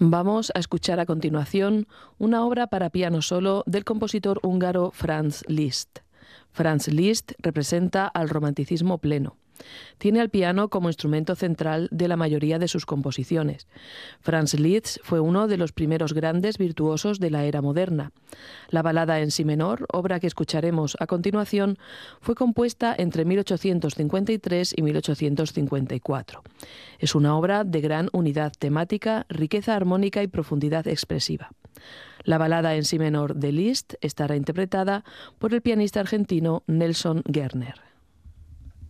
Vamos a escuchar a continuación una obra para piano solo del compositor húngaro Franz Liszt. Franz Liszt representa al romanticismo pleno. Tiene al piano como instrumento central de la mayoría de sus composiciones. Franz Liszt fue uno de los primeros grandes virtuosos de la era moderna. La balada en si menor, obra que escucharemos a continuación, fue compuesta entre 1853 y 1854. Es una obra de gran unidad temática, riqueza armónica y profundidad expresiva. La balada en si menor de Liszt estará interpretada por el pianista argentino Nelson Gerner.